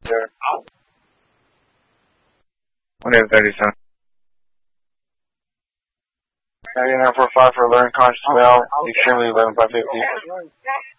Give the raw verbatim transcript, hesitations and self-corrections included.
there. Whatever, thirty-seven. ninety-nine four five for Learn Conscious Male, extremely eleven five fifty.